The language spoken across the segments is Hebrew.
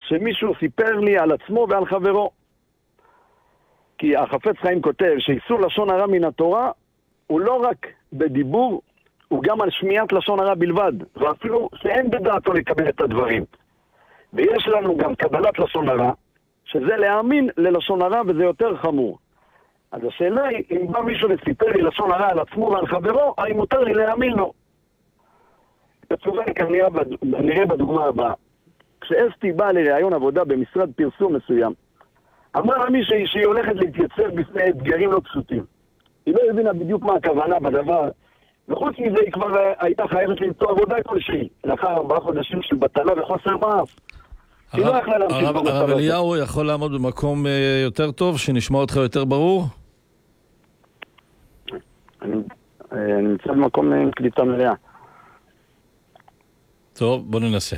שמישהו סיפר לי על עצמו ועל חברו. כי החפץ חיים כותב שאיסור לשון הרע מן התורה הוא לא רק בדיבור, הוא גם על שמיעת לשון הרע בלבד, ואפילו שאין בדעתו לקבל את הדברים. ויש לנו גם קבלת לשון הרע, שזה להאמין ללשון הרע, וזה יותר חמור. אז השאלה היא, אם בא מישהו וסיפר לי לשון הרע על עצמו ועל חברו, האם מותר לי להאמין לו? התשובה נראה בדוגמה הבאה. כשאסתי באה לראיון עבודה במשרד פרסום מסוים, אמרה לה מישהי שהיא הולכת להתייצב בפני אתגרים לא פשוטים. היא לא הבינה בדיוק מה הכוונה בדבר, וחוץ מזה היא כבר הייתה חייבת למצוא עבודה כלשהי, לאחר 4 חודשים של בטלה וחוסר מעש. היא לא יכלה להמשיך במצב הזה. הרב אליהו יכול לעמוד במקום יותר טוב, שנשמע אותך יותר ברור? אני נמצא במקום עם קליטה מלאה. טוב, בוא ננסה.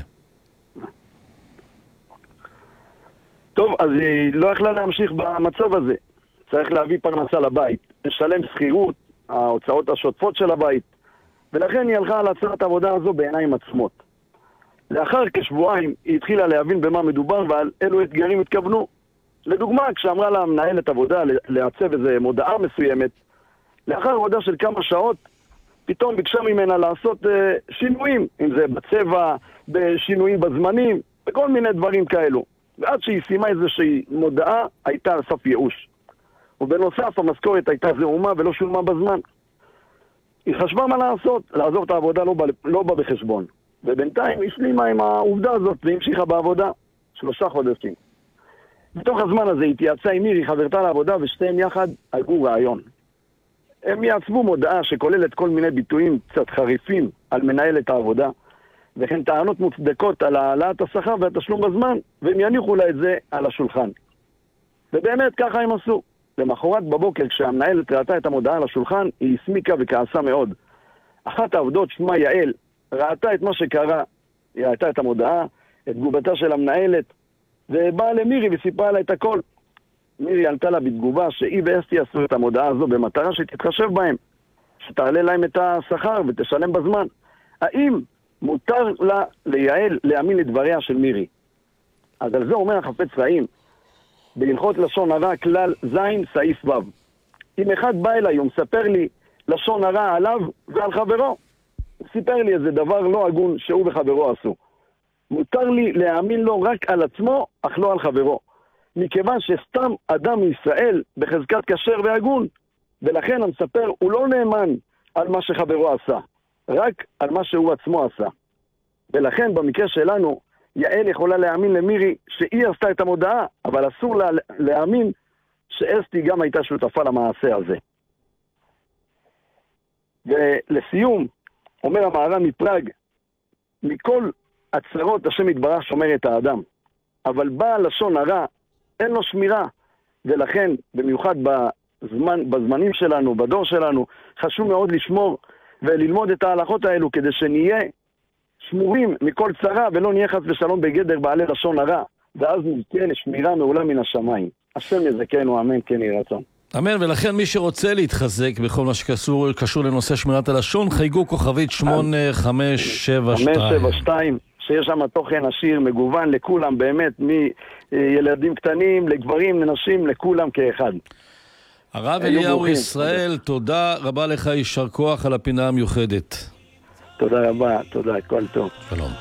טוב, אז היא לא יכלה להמשיך במצב הזה. צריך להביא פרנסה לבית, לשלם שכירות, ההוצאות השוטפות של הבית, ולכן היא הלכה על הצעת העבודה הזו בעיניים עצמות. לאחר כשבועיים היא התחילה להבין במה מדובר ועל אילו אתגרים התכוונו. לדוגמה, כשאמרה לה מנהלת עבודה לעצב איזו מודעה מסוימת, לאחר עבודה של כמה שעות, פתאום ביקשה ממנה לעשות שינויים, אם זה בצבע, בשינויים בזמנים, בכל מיני דברים כאלו. ועד שהיא סיימה איזושהי מודעה, הייתה על סף ייאוש. ובנוסף, המשכורת הייתה זעומה ולא שולמה בזמן. היא חשבה מה לעשות, לעזוב את העבודה לא בא בחשבון. ובינתיים היא השלימה עם העובדה הזאת והמשיכה בעבודה 3 חודשים. בתוך הזמן הזה התייעצה עם מירי, חברתה לעבודה, ושתיהם יחד הגו רעיון. הם יעצבו מודעה שכוללת כל מיני ביטויים קצת חריפים על מנהלת העבודה, וכן טענות מוצדקות על העלאת השכר והתשלום בזמן, והם יניחו לה את זה על השולחן. ובאמת ככה הם עשו. למחרת בבוקר, כשהמנהלת ראתה את המודעה על השולחן, היא הסמיקה וכעסה מאוד. אחת העבודות, שמה יעל, ראתה את מה שקרה, היא ראתה את המודעה, את תגובתה של המנהלת, ובאה למירי וסיפרה לה את הכל. מירי עלתה לה בתגובה שהיא ואסתי עשו את המודעה הזו במטרה שתתחשב בהם, שתעלה להם את השכר ותשלם בזמן. האם מותר לה ליעל להאמין לדבריה של מירי? אז על זה אומר החפץ חיים, בהלכות לשון הרע כלל זין סעיף ו'. אם אחד בא אליי ומספר לי לשון הרע עליו ועל חברו, סיפר לי איזה דבר לא הגון שהוא וחברו עשו. מותר לי להאמין לו רק על עצמו, אך לא על חברו. מכיוון שסתם אדם מישראל בחזקת כשר והגון, ולכן המספר הוא לא נאמן על מה שחברו עשה, רק על מה שהוא עצמו עשה. ולכן במקרה שלנו, יעל יכולה להאמין למירי שהיא עשתה את המודעה, אבל אסור לה להאמין שאסתי גם הייתה שותפה למעשה הזה. ולסיום, אומר המהר"ן מפראג, מכל הצרות השם יתברך שומר את האדם, אבל בעל לשון הרע אין לו שמירה, ולכן במיוחד בזמנים שלנו, בדור שלנו, חשוב מאוד לשמור וללמוד את ההלכות האלו כדי שנהיה שמורים מכל צרה ולא נהיה חס ושלום בגדר בעלי לשון הרע, ואז נזכה לשמירה מעולה מן השמיים. השם יזכנו, אמן, כן יהי רצון. אמן, ולכן מי שרוצה להתחזק בכל מה שקשור לנושא שמירת הלשון, חייגו כוכבית 8572. שיש שם תוכן עשיר, מגוון לכולם, באמת, מילדים קטנים, לגברים, לנשים, לכולם כאחד. הרב אליהו ישראל, תודה רבה לך, יישר כוח על הפינה המיוחדת. תודה רבה, תודה, כל טוב. שלום.